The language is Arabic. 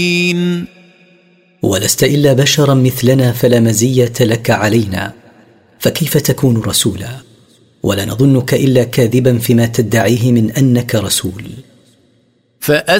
ولست إلا بشرا مثلنا فلا مزية لك علينا، فكيف تكون رسولا؟ ولا نظنك إلا كاذبا فيما تدعيه من أنك رسول.